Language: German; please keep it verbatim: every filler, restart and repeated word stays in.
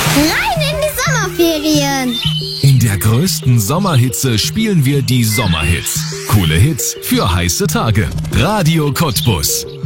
Rein in die Sommerferien! In der größten Sommerhitze spielen wir die Sommerhits. Coole Hits für heiße Tage. Radio Cottbus.